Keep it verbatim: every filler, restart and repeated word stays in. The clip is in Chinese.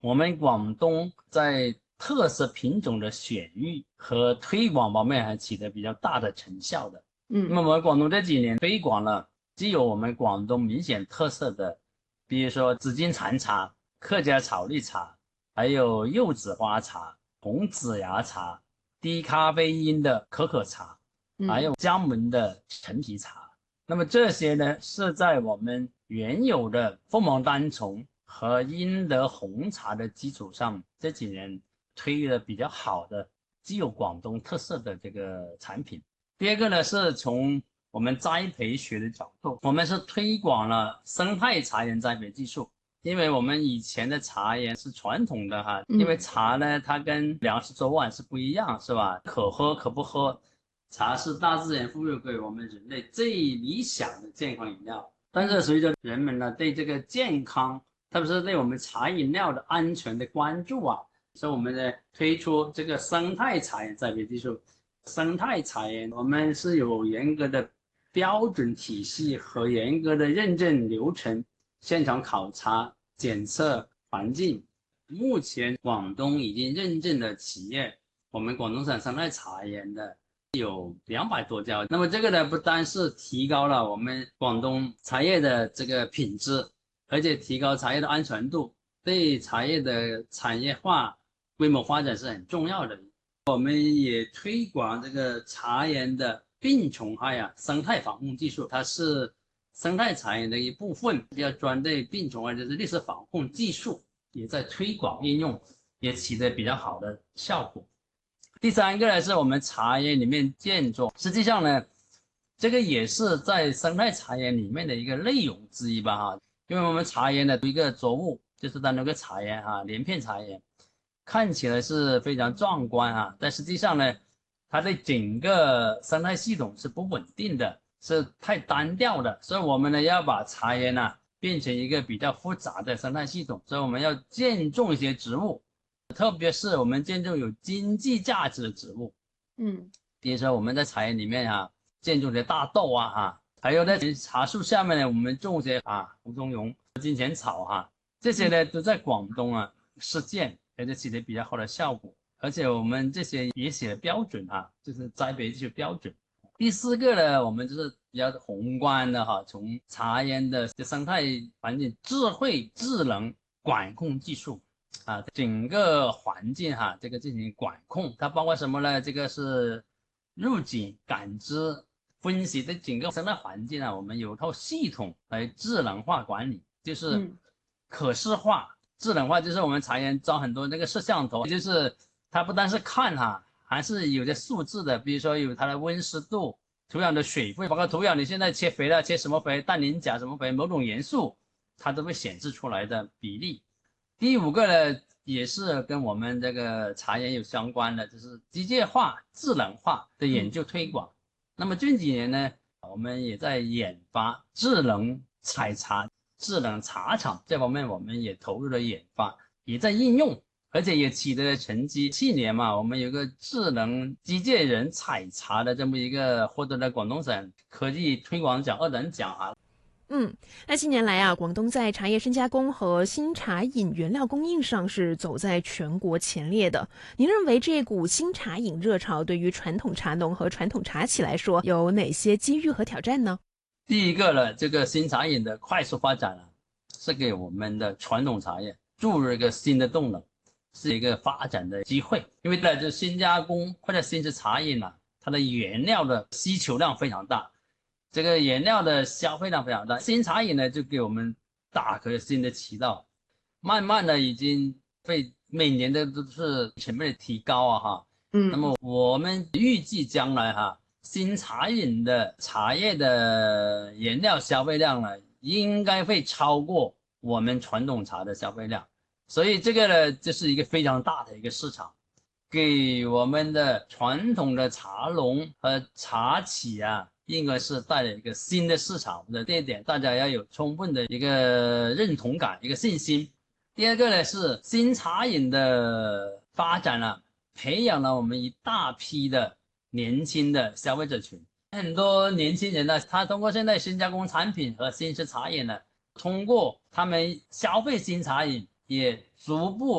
我们广东在特色品种的选育和推广方面还取得比较大的成效的。 嗯， 那么我们广东这几年推广了既有我们广东明显特色的，比如说紫金蚕茶、客家草绿茶，还有柚子花茶、红子芽茶、低咖啡因的可可茶，还有江门的陈皮茶。那么这些呢，是在我们原有的凤凰单丛和英德红茶的基础上，这几年推的比较好的，既有广东特色的这个产品。第二个呢，是从我们栽培学的角度，我们是推广了生态茶园栽培技术。因为我们以前的茶园是传统的哈，因为茶呢，它跟粮食粥碗是不一样，是吧？可喝可不喝。茶是大自然赋予给我们人类最理想的健康饮料，但是随着人们呢对这个健康，特别是对我们茶饮料的安全的关注啊，所以我们呢推出这个生态茶园栽培技术。生态茶园我们是有严格的标准体系和严格的认证流程，现场考察、检测环境。目前广东已经认证的企业，我们广东省生态茶园的有两百多家。那么这个呢，不单是提高了我们广东茶叶的这个品质，而且提高茶叶的安全度，对茶叶的产业化、规模发展是很重要的。我们也推广这个茶园的病虫害啊生态防控技术，它是生态茶园的一部分，比较专对病虫害就是绿色防控技术也在推广应用，也起得比较好的效果。第三个呢，是我们茶园里面建筑，实际上呢，这个也是在生态茶园里面的一个内容之一吧哈，因为我们茶园的一个作物就是单独个茶园哈，连片茶园，看起来是非常壮观啊，但实际上呢，它的整个生态系统是不稳定的，是太单调的，所以我们呢要把茶园呢变成一个比较复杂的生态系统，所以我们要建种一些植物。特别是我们建种有经济价值的植物，嗯，比如说我们在茶园里面啊，建种些大豆啊，哈，还有在茶树下面呢，我们种些啊胡棕茸、金钱草哈、啊，这些呢都在广东啊实践，而且起得比较好的效果，而且我们这些也写了标准啊，就是栽培这些标准。第四个呢，我们就是比较宏观的哈，从茶园的生态环境智慧智能管控技术。啊，整个环境哈，这个进行管控，它包括什么呢？这个是入境、感知、分析的整个生态环境啊，我们有套系统来智能化管理，就是可视化。智能化就是我们茶园装很多那个摄像头，就是它不单是看哈，还是有些数字的，比如说有它的温湿度、土壤的水分，包括土壤你现在切肥了，切什么肥，氮磷钾什么肥，某种元素，它都会显示出来的比例。第五个呢，也是跟我们这个茶园有相关的，就是机械化、智能化的研究推广。嗯、那么近几年呢，我们也在研发智能采茶、智能茶厂这方面，我们也投入了研发，也在应用，而且也取得了成绩。去年嘛，我们有个智能机械人采茶的这么一个获得了广东省科技推广奖二等奖啊。 嗯，那近年来啊，广东在茶叶深加工和新茶饮原料供应上是走在全国前列的。您认为这股新茶饮热潮对于传统茶农和传统茶企来说有哪些机遇和挑战呢？ 第一个呢，这个新茶饮的快速发展啊，是给我们的传统茶叶注入一个新的动能，是一个发展的机会。因为呢，就新加工或者新式茶饮啊，它的原料的需求量非常大。这个原料的消费量非常大，新茶饮呢就给我们打开了新的渠道，慢慢的已经被每年的都是全面的提高啊哈，嗯，那么我们预计将来哈，新茶饮的茶叶的原料消费量呢，应该会超过我们传统茶的消费量，所以这个呢，这是一个非常大的一个市场。给我们的传统的茶农和茶企啊，应该是带来一个新的市场的这一点，大家要有充分的一个认同感，一个信心。第二个呢是新茶饮的发展啊，培养了我们一大批的年轻的消费者群。很多年轻人呢，他通过现在新加工产品和新式茶饮呢，通过他们消费新茶饮， 也逐步